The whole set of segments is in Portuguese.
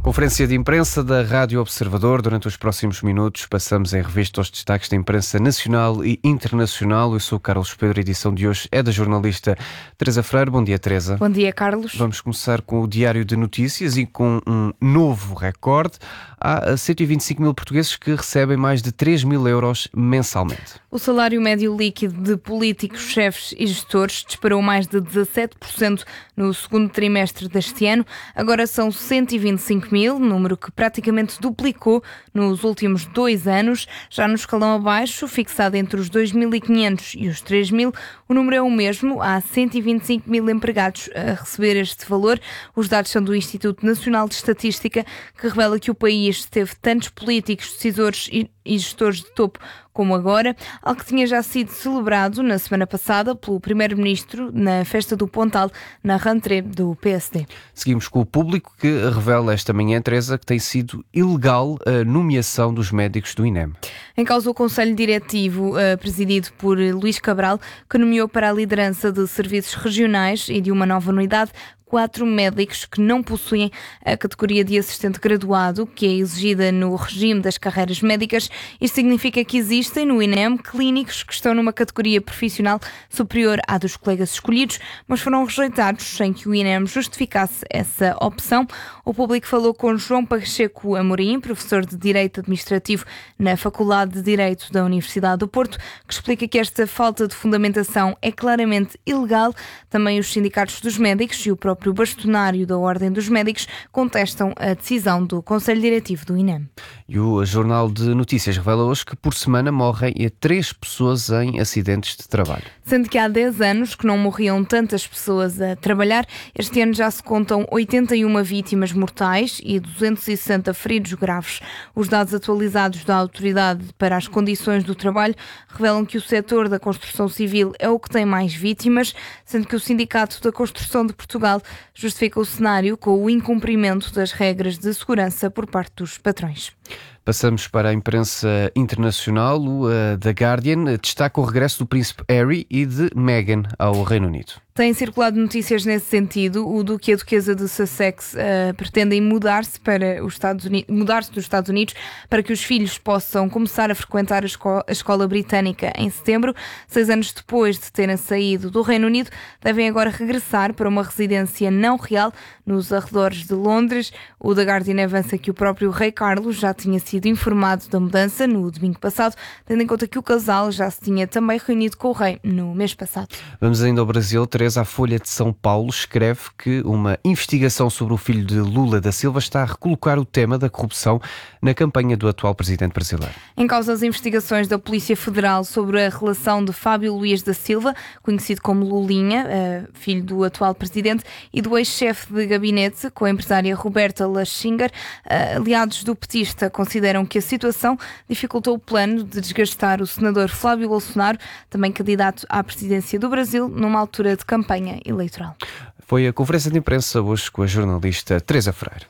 Conferência de imprensa da Rádio Observador. Durante os próximos minutos passamos em revista os destaques da imprensa nacional e internacional. Eu sou o Carlos Pedro, a edição de hoje é da jornalista Teresa Freire. Bom dia, Teresa. Bom dia, Carlos. Vamos começar com o Diário de Notícias e com um novo recorde. Há 125 mil portugueses que recebem mais de 3 mil euros mensalmente. O salário médio líquido de políticos, chefes e gestores disparou mais de 17% no segundo trimestre deste ano. Agora são 125 mil, número que praticamente duplicou nos últimos 2 anos. Já no escalão abaixo, fixado entre os 2.500 e os 3 mil, o número é o mesmo. Há 125 mil empregados a receber este valor. Os dados são do Instituto Nacional de Estatística, que revela que o país teve tantos políticos, decisores e gestores de topo como agora, algo que tinha já sido celebrado na semana passada pelo Primeiro-Ministro na festa do Pontal, na rentrée do PSD. Seguimos com o Público, que revela esta manhã, Teresa, que tem sido ilegal a nomeação dos médicos do INEM. Em causa o Conselho Diretivo, presidido por Luís Cabral, que nomeou para a liderança de serviços regionais e de uma nova unidade 4 médicos que não possuem a categoria de assistente graduado, que é exigida no regime das carreiras médicas. Isto significa que existem no INEM clínicos que estão numa categoria profissional superior à dos colegas escolhidos, mas foram rejeitados sem que o INEM justificasse essa opção. O Público falou com João Pacheco Amorim, professor de Direito Administrativo na Faculdade de Direito da Universidade do Porto, que explica que esta falta de fundamentação é claramente ilegal. Também os sindicatos dos médicos e o próprio bastonário da Ordem dos Médicos contestam a decisão do Conselho Diretivo do INEM. E o Jornal de Notícias revela hoje que por semana morrem 3 pessoas em acidentes de trabalho. Sendo que há 10 anos que não morriam tantas pessoas a trabalhar, este ano já se contam 81 vítimas mortais e 260 feridos graves. Os dados atualizados da Autoridade para as Condições do Trabalho revelam que o setor da construção civil é o que tem mais vítimas, sendo que o Sindicato da Construção de Portugal justifica o cenário com o incumprimento das regras de segurança por parte dos patrões. Passamos para a imprensa internacional. O The Guardian destaca o regresso do príncipe Harry e de Meghan ao Reino Unido. Têm circulado notícias nesse sentido. O Duque e a Duquesa de Sussex pretendem mudar-se dos Estados Unidos para que os filhos possam começar a frequentar a escola britânica em setembro. 6 anos depois de terem saído do Reino Unido, devem agora regressar para uma residência não real nos arredores de Londres. O The Guardian avança que o próprio Rei Carlos já tinha sido informado da mudança no domingo passado, tendo em conta que o casal já se tinha também reunido com o rei no mês passado. Vamos ainda ao Brasil. A Folha de São Paulo escreve que uma investigação sobre o filho de Lula da Silva está a recolocar o tema da corrupção na campanha do atual presidente brasileiro. Em causa as investigações da Polícia Federal sobre a relação de Fábio Luís da Silva, conhecido como Lulinha, filho do atual presidente, e do ex-chefe de gabinete com a empresária Roberta Lachinger, aliados do petista consideram que a situação dificultou o plano de desgastar o senador Flávio Bolsonaro, também candidato à presidência do Brasil, numa altura de campanha eleitoral. Foi a conferência de imprensa hoje com a jornalista Teresa Freire.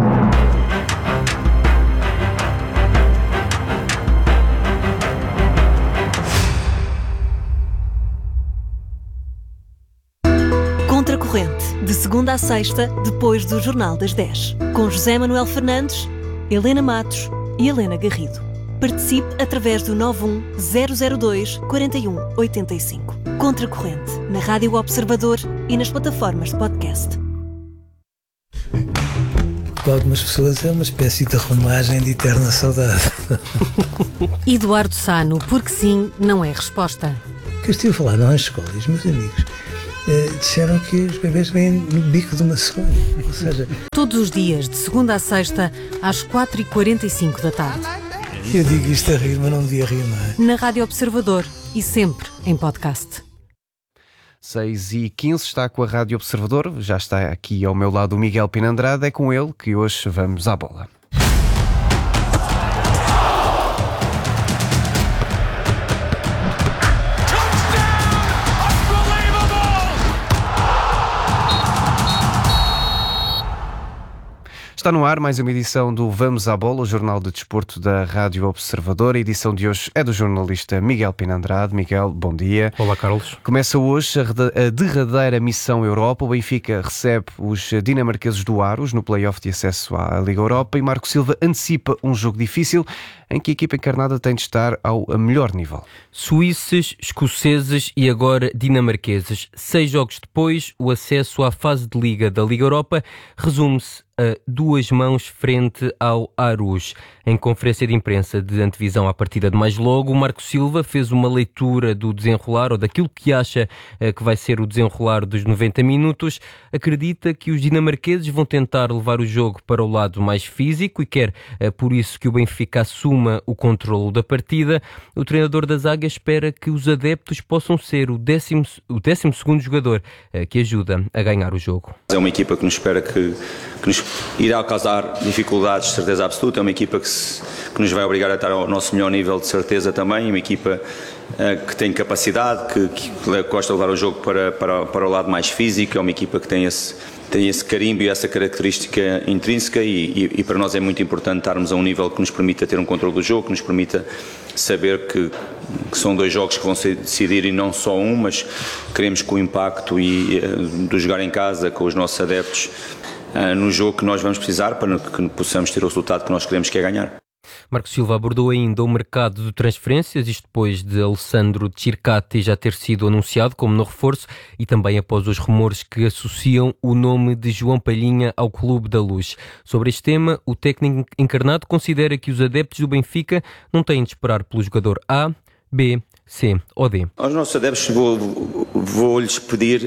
Contracorrente, de segunda a sexta, depois do Jornal das 10. Com José Manuel Fernandes, Helena Matos e Helena Garrido. Participe através do 91002-4185. Contracorrente, na Rádio Observador e nas plataformas de podcast. Para algumas pessoas é uma espécie de romagem de eterna saudade. Eduardo Sano, porque sim, não é resposta. Que eu estive a falar nas escolas, meus amigos disseram que os bebês vêm no bico de uma cegonha. Ou seja, todos os dias, de segunda a sexta, às 4h45 da tarde. Eu digo isto a rir, mas não devia rir, não é? Na Rádio Observador e sempre em podcast. 6h15 está com a Rádio Observador. Já está aqui ao meu lado o Miguel Pina Andrade. É com ele que hoje vamos à bola. Está no ar mais uma edição do Vamos à Bola, o jornal de desporto da Rádio Observador. A edição de hoje é do jornalista Miguel Pina Andrade. Miguel, bom dia. Olá, Carlos. Começa hoje a derradeira missão Europa. O Benfica recebe os dinamarqueses do Aarhus no play-off de acesso à Liga Europa e Marco Silva antecipa um jogo difícil em que a equipa encarnada tem de estar ao melhor nível. Suíços, escoceses e agora dinamarqueses. 6 jogos depois, o acesso à fase de Liga da Liga Europa resume-se a 2 mãos frente ao Aarhus. Em conferência de imprensa de antevisão à partida de mais logo, o Marco Silva fez uma leitura do desenrolar ou daquilo que acha que vai ser o desenrolar dos 90 minutos. Acredita que os dinamarqueses vão tentar levar o jogo para o lado mais físico e quer por isso que o Benfica assuma o controlo da partida. O treinador das Águias espera que os adeptos possam ser o 12º jogador que ajuda a ganhar o jogo. É uma equipa que nos espera que nos irá causar dificuldades, de certeza absoluta. É uma equipa que nos vai obrigar a estar ao nosso melhor nível, de certeza também. É uma equipa que tem capacidade, que gosta de levar o jogo para o lado mais físico. É uma equipa que tem esse carimbo e essa característica intrínseca e para nós é muito importante estarmos a um nível que nos permita ter um controle do jogo, que nos permita saber que são 2 jogos que vão se decidir e não só um, mas queremos que o impacto do jogar em casa com os nossos adeptos no jogo que nós vamos precisar para que possamos ter o resultado que nós queremos, que é ganhar. Marco Silva abordou ainda o mercado de transferências, isto depois de Alessandro Circati já ter sido anunciado como no reforço e também após os rumores que associam o nome de João Palhinha ao Clube da Luz. Sobre este tema, o técnico encarnado considera que os adeptos do Benfica não têm de esperar pelo jogador A, B, C ou D. Aos nossos adeptos vou-lhes pedir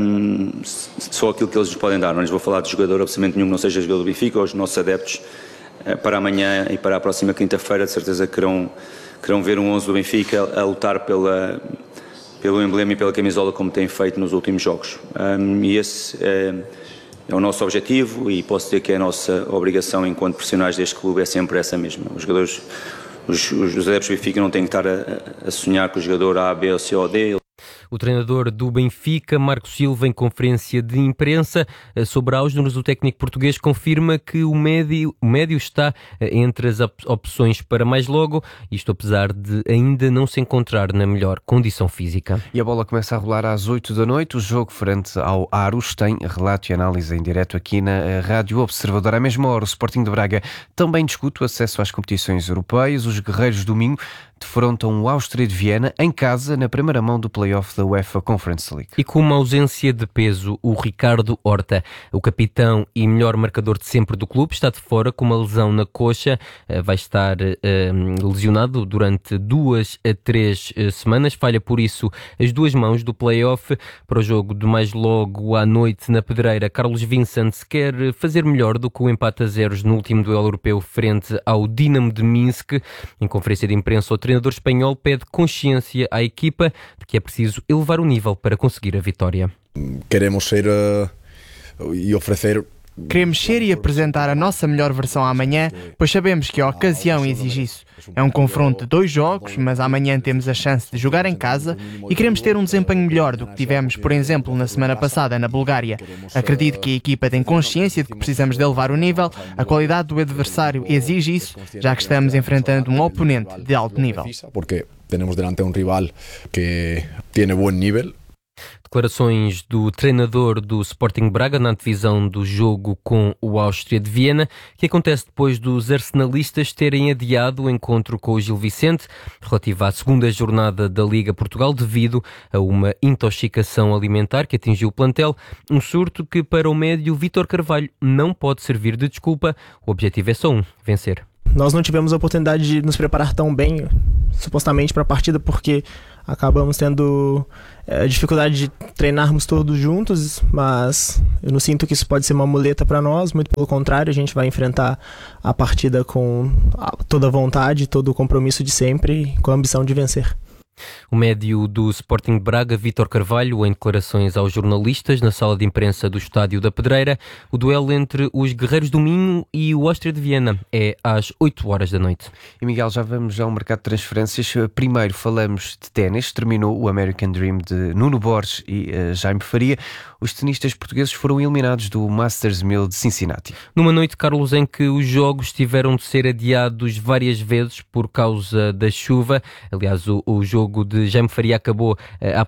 só aquilo que eles nos podem dar. Não lhes vou falar de jogador, absolutamente nenhum que não seja jogador do Benfica. Aos nossos adeptos, para amanhã e para a próxima quinta-feira, de certeza querão ver um 11 do Benfica a lutar pelo emblema e pela camisola como tem feito nos últimos jogos. E esse é o nosso objetivo e posso dizer que é a nossa obrigação enquanto profissionais deste clube é sempre essa mesma. Os jogadores, os adeptos do Benfica não têm que estar a sonhar com o jogador A, B, C ou D. O treinador do Benfica, Marco Silva, em conferência de imprensa sobre Áusneros, o técnico português confirma que o médio está entre as opções para mais logo, isto apesar de ainda não se encontrar na melhor condição física. E a bola começa a rolar às 8 da noite. O jogo frente ao Aarhus tem relato e análise em direto aqui na Rádio Observador. À mesma hora, o Sporting de Braga também discute o acesso às competições europeias. Os guerreiros domingo defrontam o Áustria de Viena em casa na primeira mão do play-off da UEFA Conference League. E com uma ausência de peso, o Ricardo Horta, o capitão e melhor marcador de sempre do clube, está de fora com uma lesão na coxa. Vai estar lesionado durante 2 a 3 semanas. Falha por isso as 2 mãos do play-off. Para o jogo de mais logo à noite na Pedreira, Carlos Vincent quer fazer melhor do que o empate a 0 no último duelo europeu frente ao Dinamo de Minsk. Em conferência de imprensa, o treinador espanhol pede consciência à equipa de que é preciso elevar o nível para conseguir a vitória. Queremos ser e oferecer. Queremos ser e apresentar a nossa melhor versão amanhã, pois sabemos que a ocasião exige isso. É um confronto de 2 jogos, mas amanhã temos a chance de jogar em casa e queremos ter um desempenho melhor do que tivemos, por exemplo, na semana passada na Bulgária. Acredito que a equipa tem consciência de que precisamos de elevar o nível, a qualidade do adversário exige isso, já que estamos enfrentando um oponente de alto nível. Porque temos delante um rival que tem bom nível. Declarações do treinador do Sporting Braga na antevisão do jogo com o Áustria de Viena, que acontece depois dos arsenalistas terem adiado o encontro com o Gil Vicente, relativo à segunda jornada da Liga Portugal, devido a uma intoxicação alimentar que atingiu o plantel, um surto que para o médio Vítor Carvalho não pode servir de desculpa. O objetivo é só vencer. Nós não tivemos a oportunidade de nos preparar tão bem, supostamente, para a partida, porque acabamos tendo dificuldade de treinarmos todos juntos, mas eu não sinto que isso pode ser uma muleta para nós, muito pelo contrário, a gente vai enfrentar a partida com toda a vontade, todo o compromisso de sempre e com a ambição de vencer. O médio do Sporting de Braga, Vítor Carvalho, em declarações aos jornalistas na sala de imprensa do Estádio da Pedreira. O duelo entre os Guerreiros do Minho e o Áustria de Viena é às 8 horas da noite. E Miguel, já vamos ao mercado de transferências. Primeiro falamos de ténis. Terminou o American Dream de Nuno Borges e Jaime Faria. Os tenistas portugueses foram eliminados do Masters 1000 de Cincinnati. Numa noite, Carlos, em que os jogos tiveram de ser adiados várias vezes por causa da chuva. Aliás, o jogo de Jaime Faria acabou há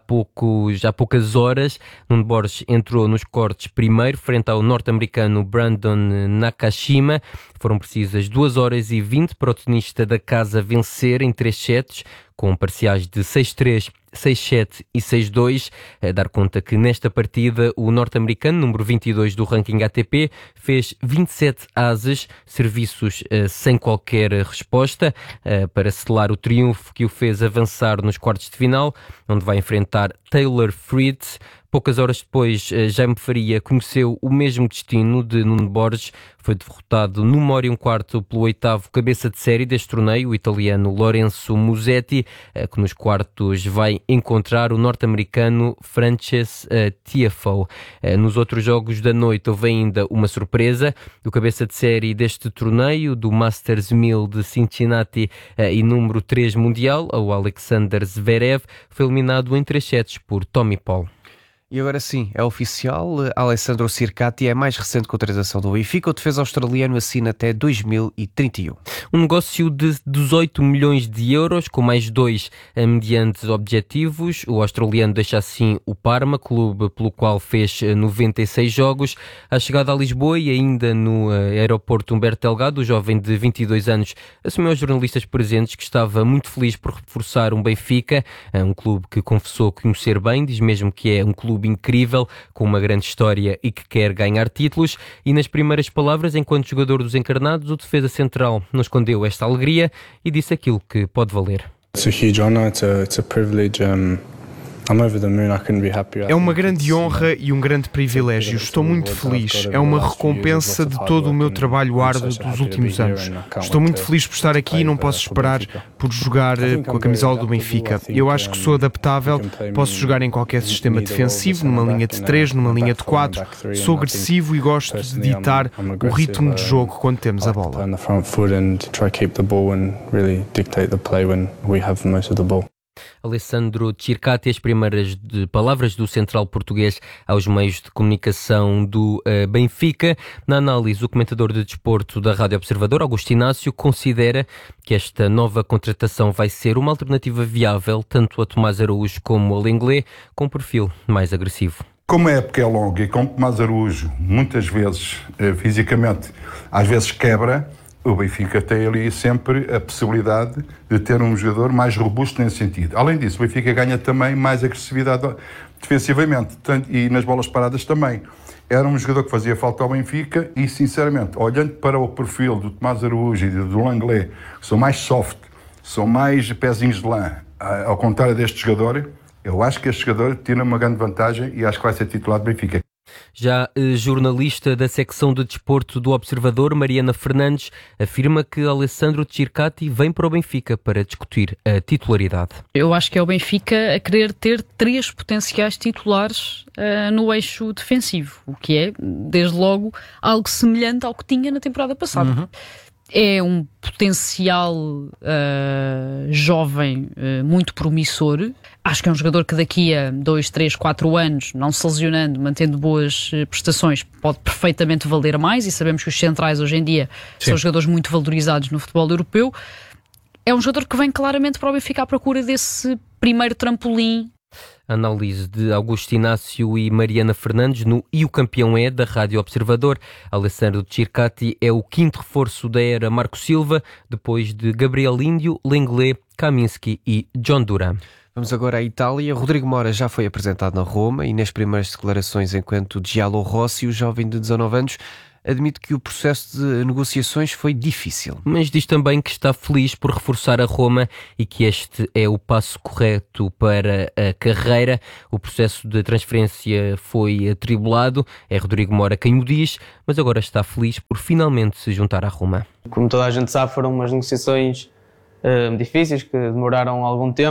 poucas horas. Nuno Borges entrou nos cortes primeiro, frente ao norte-americano Brandon Nakashima. Foram precisas 2 horas e 20 para o tenista da casa vencer em 3 sets, com parciais de 6-3, 6-7 e 6-2. Dar conta que nesta partida o norte-americano, número 22 do ranking ATP, fez 27 ases, serviços sem qualquer resposta, para selar o triunfo que o fez avançar nos quartos de final, onde vai enfrentar Taylor Fritz. Poucas horas depois, Jaime Faria conheceu o mesmo destino de Nuno Borges. Foi derrotado numa hora e um quarto pelo 8º cabeça de série deste torneio, o italiano Lorenzo Musetti, que nos quartos vai encontrar o norte-americano Frances Tiafoe. Nos outros jogos da noite houve ainda uma surpresa. O cabeça de série deste torneio, do Masters 1000 de Cincinnati e número 3 mundial, o Alexander Zverev, foi eliminado em 3 sets por Tommy Paul. E agora sim, é oficial, Alessandro Circati é a mais recente contratação do Benfica. O defesa australiano assina até 2031. Um negócio de 18 milhões de euros, com mais 2 mediante objetivos. O australiano deixa assim o Parma, clube pelo qual fez 96 jogos. À chegada a Lisboa e ainda no aeroporto Humberto Delgado, o jovem de 22 anos assumiu aos jornalistas presentes que estava muito feliz por reforçar um Benfica, um clube que confessou conhecer bem, diz mesmo que é um clube incrível, com uma grande história e que quer ganhar títulos. E nas primeiras palavras, enquanto jogador dos encarnados, o defesa central não escondeu esta alegria e disse aquilo que pode valer. It's a huge honor, it's a privilege. I'm over the moon. I couldn't be happier. É uma grande honra e um grande privilégio. Estou muito feliz. É uma recompensa de todo o meu trabalho árduo dos últimos anos. Estou muito feliz por estar aqui e não posso esperar por jogar com a camisola do Benfica. Eu acho que sou adaptável, posso jogar em qualquer sistema defensivo, numa linha de 3, numa linha de 4. Sou agressivo e gosto de ditar o ritmo de jogo quando temos a bola. Alessandro Circati, as primeiras palavras do central português aos meios de comunicação do Benfica. Na análise, o comentador de desporto da Rádio Observador, Augusto Inácio, considera que esta nova contratação vai ser uma alternativa viável tanto a Tomás Araújo como a Lenglet, com um perfil mais agressivo. Como a época é longa e como Tomás Araújo muitas vezes fisicamente às vezes quebra, o Benfica tem ali sempre a possibilidade de ter um jogador mais robusto nesse sentido. Além disso, o Benfica ganha também mais agressividade defensivamente e nas bolas paradas também. Era um jogador que fazia falta ao Benfica e, sinceramente, olhando para o perfil do Tomás Araújo e do Lenglet, que são mais soft, são mais pezinhos de lã, ao contrário deste jogador, eu acho que este jogador tira uma grande vantagem e acho que vai ser titular do Benfica. Já jornalista da secção de desporto do Observador, Mariana Fernandes, afirma que Alessandro Circati vem para o Benfica para discutir a titularidade. Eu acho que é o Benfica a querer ter 3 potenciais titulares no eixo defensivo, o que é, desde logo, algo semelhante ao que tinha na temporada passada. Uhum. É um potencial jovem muito promissor. Acho que é um jogador que daqui a 2, 3, 4 anos, não se lesionando, mantendo boas prestações, pode perfeitamente valer mais, e sabemos que os centrais hoje em dia são jogadores muito valorizados no futebol europeu. É um jogador que vem claramente para o Benfica à procura desse primeiro trampolim. Análise de Augusto Inácio e Mariana Fernandes no E o Campeão é, da Rádio Observador. Alessandro Circati é o 5º reforço da era Marco Silva, depois de Gabriel Índio, Lenglet, Kaminski e John Duran. Vamos agora à Itália. Rodrigo Mora já foi apresentado na Roma e nas primeiras declarações enquanto Giallo Rossi, o jovem de 19 anos, admite que o processo de negociações foi difícil. Mas diz também que está feliz por reforçar a Roma e que este é o passo correto para a carreira. O processo de transferência foi atribulado, é Rodrigo Mora quem o diz, mas agora está feliz por finalmente se juntar à Roma. Como toda a gente sabe, foram umas negociações difíceis que demoraram algum tempo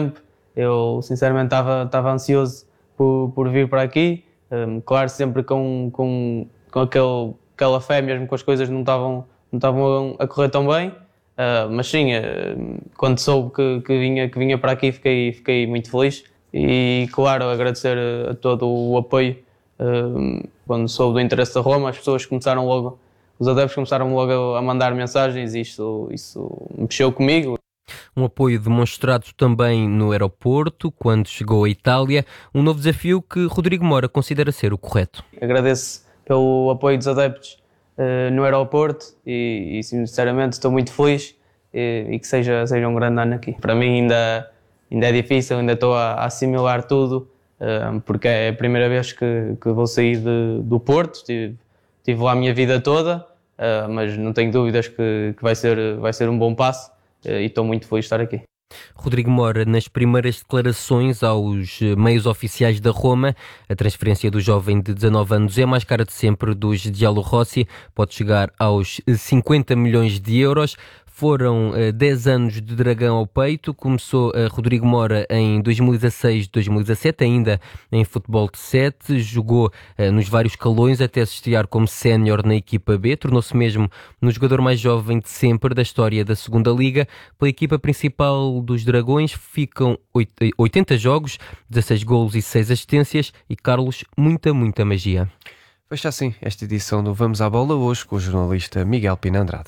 Eu sinceramente estava ansioso por vir para aqui, claro, sempre com aquela fé, mesmo que as coisas não estavam a correr tão bem, mas sim, quando soube que vinha para aqui fiquei muito feliz e claro, agradecer a todo o apoio. Quando soube do interesse da Roma, os adeptos começaram logo a mandar mensagens e isso mexeu comigo. Um apoio demonstrado também no aeroporto, quando chegou à Itália, um novo desafio que Rodrigo Mora considera ser o correto. Agradeço pelo apoio dos adeptos no aeroporto e sinceramente estou muito feliz e que seja um grande ano aqui. Para mim ainda é difícil, ainda estou a assimilar tudo, porque é a primeira vez que vou sair do Porto, estive lá a minha vida toda, mas não tenho dúvidas que vai ser um bom passo e estou muito feliz de estar aqui. Rodrigo Mora, nas primeiras declarações aos meios oficiais da Roma, a transferência do jovem de 19 anos é a mais cara de sempre dos Giallorossi, pode chegar aos 50 milhões de euros. Foram 10 anos de dragão ao peito. Começou Rodrigo Mora em 2016-2017, ainda em futebol de 7. Jogou nos vários escalões até se estrear como sénior na equipa B. Tornou-se mesmo no jogador mais jovem de sempre da história da segunda Liga. Pela equipa principal dos Dragões ficam 80 jogos, 16 golos e 6 assistências. E Carlos, muita magia. Fecha assim esta edição do Vamos à Bola, hoje com o jornalista Miguel Pina Andrade.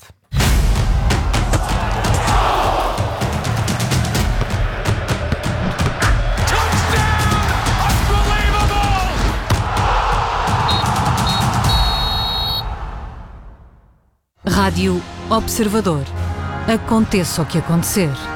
Rádio Observador. Aconteça o que acontecer.